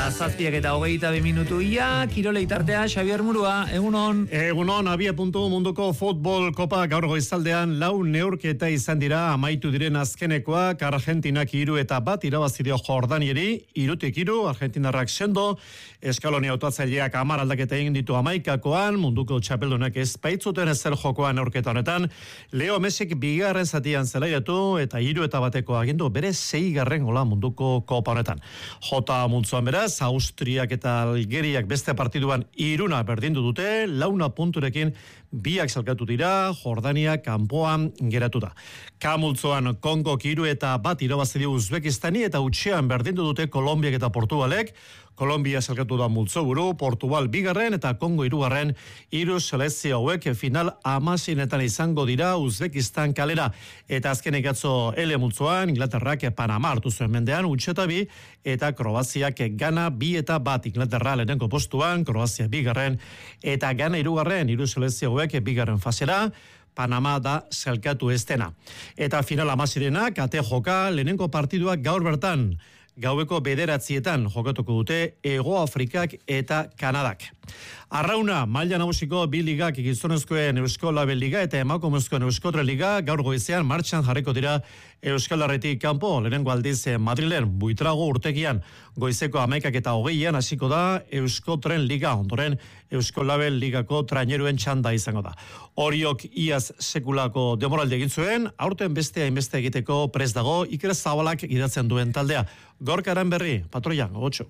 7:22 minutu ia, kirolei tartea, Xabier Murua, egunon. Egunon, abia puntu munduko futbol kopa gaur goizaldean 4 neurketa izan dira, amaitu diren azkenekoak, Argentinak 3-1 irabazi dio Jordanieri, 3-3, Argentinarrak sendo, Eskalonia hautatzaileak 10 aldaketa egin ditu 11koan, munduko txapeldunak ez baitzuten ezer jokoan neurketa honetan, Leo Messik bigarren zatian zelaiatu eta 3-1 agindu bere 6. gola munduko kopa honetan. Jota multzoan beraz, Austriak eta Algeriak beste partiduan 3 berdindu dute, 4 punturekin biak salkatu dira, Jordania kanpoan geratu da. Kamultzoan Kongo 3-1 irabazi dio Uzbekistani eta utxean berdindu dute Kolonbiak eta Portugalek. Kolombia salkatu da multzoburu, Portugal 2. eta Kongo 3. 3 selekzio hauek final 16etan izango dira Uzbekistan kalera. Eta azkenik atzo ele multzoan, Inglaterrak Panama hartu zuen mendean, utxeta 2, eta Kroaziak Gana 2-1, Inglaterra lehenengo postuan, Kroazia 2. eta Gana 3. 3 selekzio hauek 2. fasera, Panama da salkatu ez dena. Eta final 16enak, ate joka, lehenengo partiduak gaur bertan, gaueko 9:00 jokatuko dute Hego Afrikak eta Kanadak. Arrauna, maila nagusiko bi ligak, gizonezkoen Eusko Label Liga eta emakumezkoen Euskotre Liga gaur goizean martxan jarriko dira Euskal Herritik kanpo, lehenengo aldiz Madrilen, Buitrago urtegian, goizeko 11:20 hasiko da Euskotren Liga, ondoren Eusko Label Ligako traineruen txanda izango da. Oriok iaz sekulako demoralde egin zuen, aurten beste hainbeste egiteko prest dago Iker Zabalak idatzen duen taldea. Gorkaran berri, patroian, gogotxo.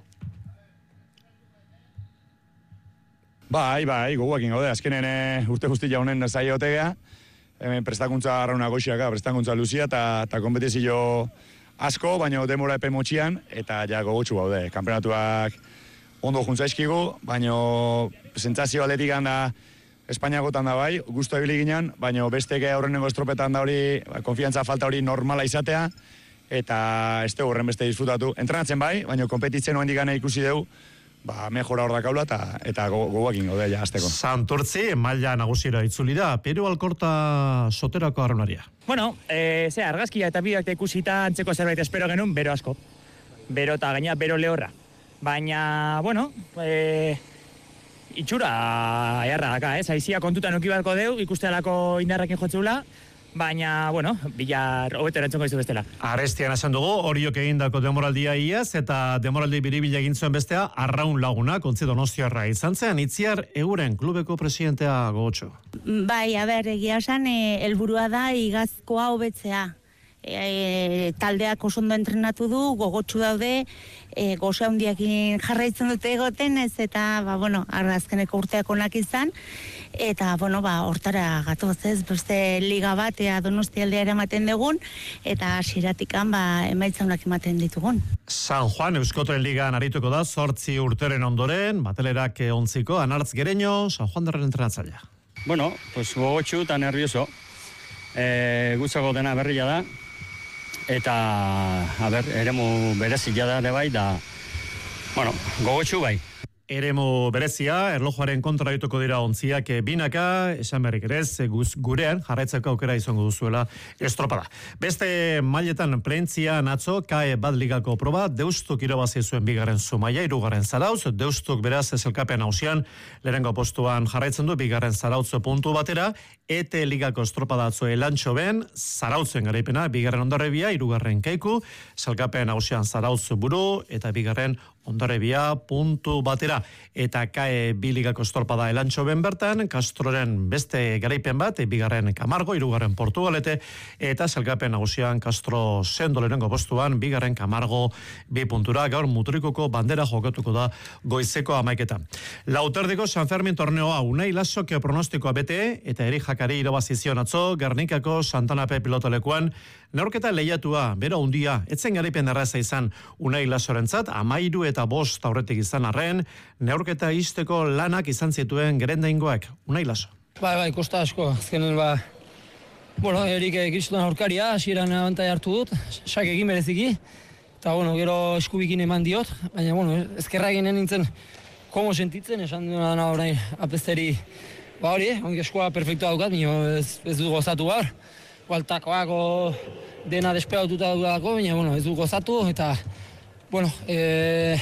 Bai, goguakin gaude, azkenen urte guztia honen zaila otegea, hemen prestakuntza arrauna goxiaka, prestakuntza luzia eta kompetizio asko, baina demora epe motxian, eta ja gogotxu gaude. Kampeonatuak ondo juntzaizkigu, baina sentsazio aletik da Espainiakotan da bai, guztu ebili ginen, baina besteke aurrenengo estropetan da hori, konfiantza falta hori normala izatea, eta ez dugu horren beste disfrutatu. Entrenatzen bai, baina kompetitzen oen digane ikusi dugu, mejora hor dakaula eta goguakin gaude ja azteko. Santurtzi, maila nagusira itzuli da, Peru Alkorta Soterako arraunaria. Bueno, argazkia eta bideak ikusita antzeko zerbait espero genuen, bero asko. Bero eta gaina, bero lehorra. Baina, bueno, itxura eharra daka, aizia kontutan ukibalko deu, ikustealako indarrakin jotzula, baina, bueno, bilar hobeto erantzongo izu bestela. Arestian esan dugu, horiok egindako demoraldia iaz, eta demoraldi biribila egin zuen bestea, Arraun Laguna, kontzi Donostiarra izan zen, Itziar Eguren, klubeko presidentea gogotxo. Bai, egia esan, helburua da igazkoa hobetzea. Taldeak oso ondo entrenatu du, gogotsu daude, goze handiakin jarraitzen dute egoten, ez eta, azkeneko urteak onak izan, eta, hortara gatoz ez, beste liga bat, Donostialdea eramaten dugun, eta hasieratik emaitza onak ematen ditugun. San Juan Euskotren Ligan arituko da, 8 urteren ondoren, batelerak 11ko, Anartz Gereño, San Juan derren entrenatzailea. Bueno, pues gogotsu eta nervioso. Gutzako dena berria da, eta, eremu berezia da ere bai, da, gogotsu bai. Eremu berezia, erlojuaren kontra dituko dira ontziak binaka, esan berrik ere, gurean jarraitzeko aukera izango duzuela estropada. Beste mailetan plentzia atzo, KAE bat ligako proba, Deustuk irabazi zuen 2. Zumaia, 3. Zarautz, Deustuk beraz ezelkapean hausian, lehenengo postuan jarraitzen du, 2. Zarautz puntu batera, ETE ligako estropada atzo elantxo ben, Zarautzen garaipena, 2. Ondarrebia, 3. Kaiku, ezelkapean hausian Zarautz buru, eta 2. Ondarrebia puntu batera. Eta KAE biligako estorpada elantxo ben bertan, Castroren beste garaipen bat, 2. Camargo, 3. Portugalete, eta salkapen nagusian Castro sendo lehenengo postuan, 2. Camargo 2 puntura, gaur Muturikoko bandera jokatuko da goizeko 11. Lauterdiko San Fermin torneoa Unai Lasok pronostikoa bete, eta Eri Jakari irabazizion atzo, Gernikako Santanape pilotolekuan, neurketa lehiatua, bera hundia, etzen garaipen erraza izan Unai Lasorentzat, 13 eta 5 aurretik izan arren, neurketa izteko lanak izan zituen gerendaingoak. Unai Laso. Bai, kosta asko. Azkenen, Erik kristutan aurkaria, hasieran abantaia hartu dut, sak egin bereziki, eta, gero eskubikin eman diot, baina, ezkerra eginen nintzen, komo sentitzen, esan duena orain apesteri, ongi eskua perfektua dukat, ez du gozatu gaur, gualtakoako dena despegatuta dudalako, baina, ez du gozatu, eta,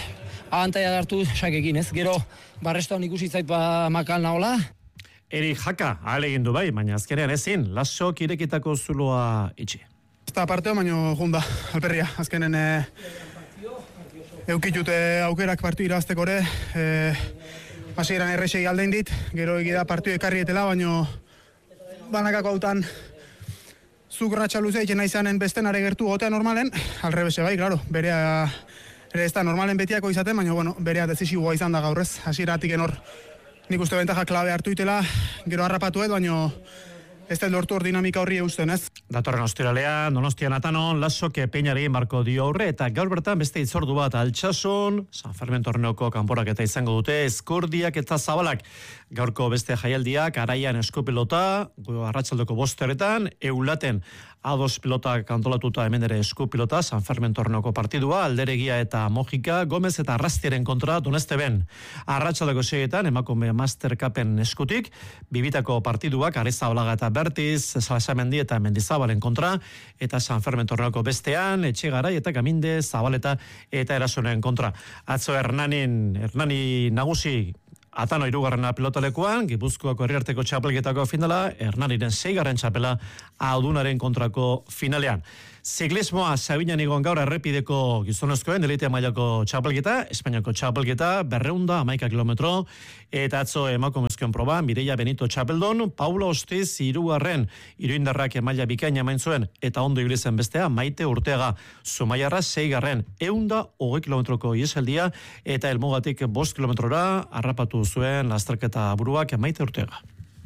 abantaia hartu sakekin, ez? Gero, barrestoan ikusi zait makal nahola. Eri jaka, ahalegin du bai, baina azkenean ezin, Lasok irekitako zuloa itxi. Ez da parteo, baino junda, alperria. Azkenen eukitute aukerak partiu irazteko ere, hasieran errexei aldein dit, gero egida partio ekarrietela, baino banakako hautan zuk ratxa luzea itxena izanen besten are gertu gotea normalen, alrebese bai, claro, berea ere ez da normalen betiako izaten, baina bueno, berea dezisiboa izan da gaurrez, hasieratik enor nik uste bentaja klabe hartu itela, gero harrapatu baina ez da lortu hor dinamika horri eusten, ez? Datorren ostiralean, Donostian Atanon, Lasok Peñari marko dio aurre, eta gaur bertan beste itzordu bat Altsasun, San Fermin torneoko kanporaketa izango dute, Eskurdiak eta Zabalak. Gaurko beste jaialdiak, Araian eskupilota, arratsaldeko 5:00, Eulaten A2 pilotak antolatuta hemen ere eskupilota, San Fermin torneoko partidua, Alderegia eta Mojika, Gomez eta Arrastiaren kontra Donesteben. Arratsaldeko 6:00, emakume Master Cupen eskutik, bibitako partiduak, Arezabalaga eta Bertiz, Salsamendi eta Mendizabalen kontra, eta San Fermin torneoko bestean, Etxegarai eta Gaminde, Zabaleta eta Erasonen kontra. Atzo Hernani nagusi Atano 3. pilotalekuan, Gipuzkoako herriarteko txapelketako finala, Hernaniren 6. txapela Audunaren kontrako finalean. Ziklismoa Sabinan igon gaur errepideko gizonezkoen elite mailako txapelketa, Espainiako txapelketa, 211 kilometro, eta atzo emakumezkoen proban, Mireia Benito txapeldon, Paulo Ostiz 3. Iruindarrak maila bikaina emain zuen, eta ondo ibilizen bestea, Maite Urteaga, Zumaiarra 6. 120 kilometroko iesaldia, eta helmugatik 5 kilometrora harrapatu zuen lasterketa buruak Maite Urteaga.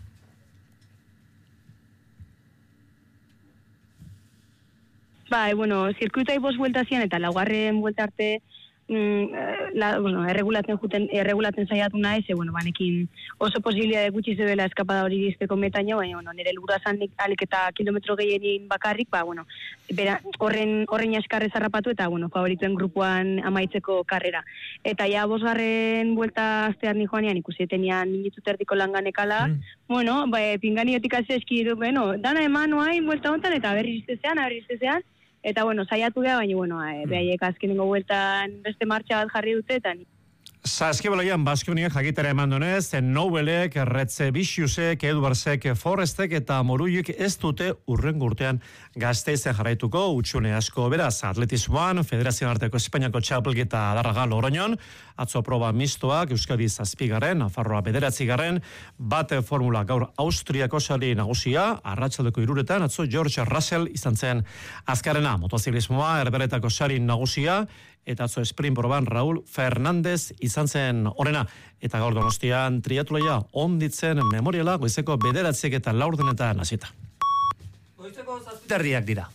Bueno, zirkuitai 5 buelta zian eta 4. buelta arte erregulatzen saiatu naiz, banekin oso posibilidade gutxi zebela eskapada hori dizteko metaino, baina nire helburua zan alik eta kilometro gehienin bakarrik, horrein askarrez harrapatu eta favorituen grupuan amaitzeko karrera. Eta ja 5. buelta astean ni joanean ikusi tenean minutu terdiko langanekala, pinganiotik hasi eski du, dana eman noain buelta hontan eta berriz zean, eta saiatu da, baina behaiek azkenengo bueltan beste martxa bat jarri dute, eta Saskibaloian Baskoniak jakitera eman donez, Nobelek, Retzebisiusek, Eduarzek, Forestek eta Moruik ez dute urrengo urtean Gasteizen jarraituko, utxune asko beraz, atletismoan, Federazioan arteko Espainiako txapelketa Adarraga Logroñon, atzo proba mistoak, Euskadi 7, Nafarroa 9, bate formula gaur Austriako sari nagusia, arratsaldeko 3, atzo George Russell izan zen azkarena, motoziklismoa, Herberetako sari nagusia, eta atzo sprint proban Raúl Fernández izan zen orena. Eta gaur Donostian triatloia onditzen memoriala goizeko 9 eta 4 hasita. Goizeko 7:30 dira.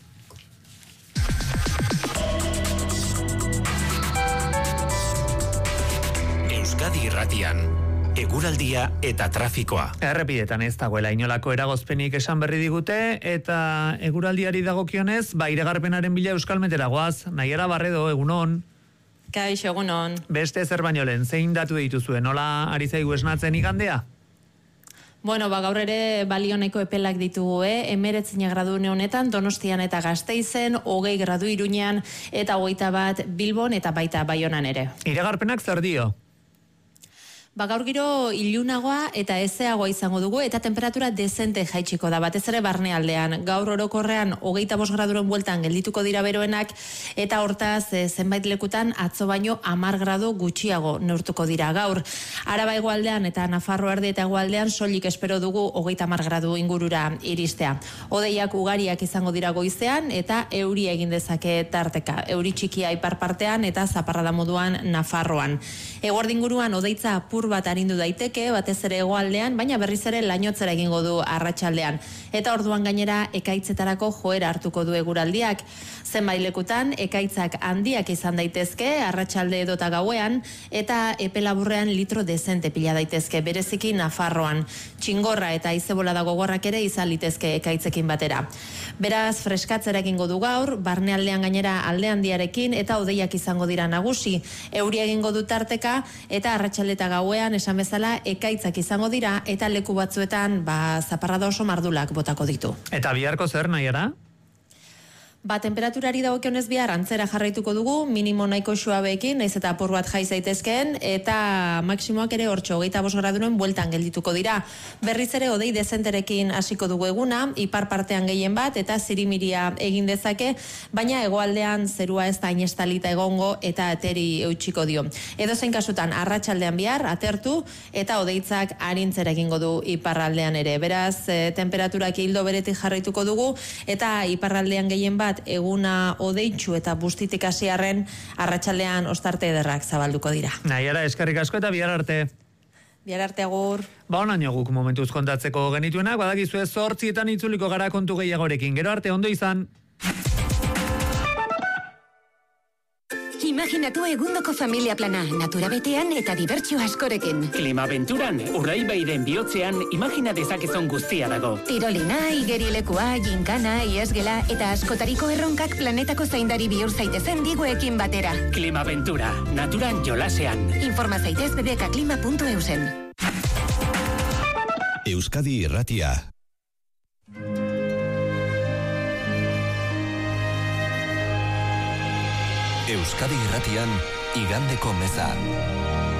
Euskadi Irratian, eguraldia eta trafikoa. Errepidetan ez dagoela inolako eragozpenik esan berri digute, eta eguraldiari dagokionez, iragarpenaren bila Euskalmetera goaz, Naiara Barredo, egunon. Kaixo, egunon. Beste zer baino lehen, zein datu dituzuen, nola ari zaigu esnatzen igandea? Gaur ere balioneko epelak ditugu, 19 gradu honetan Donostian eta Gasteizen, 20 gradu Iruñean, eta 21 Bilbon eta baita Baionan ere. Iragarpenak zer dio? Gaur giro ilunagoa eta ezeagoa izango dugu eta temperatura dezente jaitsiko da, batez ere barnealdean. Gaur orokorrean 25 graduren bueltan geldituko dira beroenak eta hortaz zenbait lekutan atzo baino 10 gradu gutxiago neurtuko dira gaur. Araba hegoaldean eta Nafarro erdi eta hegoaldean soilik espero dugu 30 gradu ingurura iristea. Hodeiak ugariak izango dira goizean eta euria egin dezake tarteka. Euri txikia ipar partean eta zaparrada moduan Nafarroan. Eguerdi inguruan hodeitza apur bat arindu daiteke, batez ere hegoaldean, baina berriz ere lainotzera egingo du arratsaldean. Eta orduan gainera ekaitzetarako joera hartuko du eguraldiak. Zenbait lekutan ekaitzak handiak izan daitezke arratsalde edota gauean eta epelaburrean litro dezente pila daitezke, bereziki Nafarroan. Txingorra eta haizebolada gogorrak ere izan litezke ekaitzekin batera. Beraz, freskatzera egingo du gaur, barnealdean gainera alde handiarekin eta hodeiak izango dira nagusi. Euria egingo du tarteka eta arratsalde eta gauean esan bezala ekaitzak izango dira eta leku batzuetan zaparrada oso mardulak botako ditu. Eta biharko zer, Naiara? Temperaturari dagokionez bihar antzera jarraituko dugu, minimo nahiko suabeekin, naiz eta apur bat jai zaitezkeen, eta maksimoak ere 25 graduren bueltan geldituko dira. Berriz ere hodei dezenterekin hasiko dugu eguna, ipar partean gehien bat, eta zirimiria egin dezake, baina hegoaldean zerua ez da inestalita egongo eta ateri eutxiko dio. Edozein kasutan, arratsaldean bihar, atertu, eta hodeitzak arintzera egingo du iparraldean ere. Beraz, temperaturak hildo beretik jarraituko dugu, eta iparraldean gehien bat, eguna odeitxu eta bustitik hasiarren arratsaldean ostarte ederrak zabalduko dira. Naiara, eskerrik asko eta bihar arte. Bihar arte agur. Onaino guk momentuz kontatzeko genituenak, badakizue 8:00 itzuliko gara kontu gehiagorekin. Gero arte, ondo izan. Imaginatu egundoko familia plana, natura betean eta dibertsio askorekin. Klimabenturan, Urdaibaiden bihotzean, imagina dezakezon guztia dago. Tirolina, igerilekua, ginkana, iesgela eta askotariko erronkak planetako zaindari bihur zaitezen diguekin batera. Klimabentura, naturan jolasean. Informa zaitez bbkklima.eusen. Euskadi Irratia. Euskadi Irratian, igandeko meza.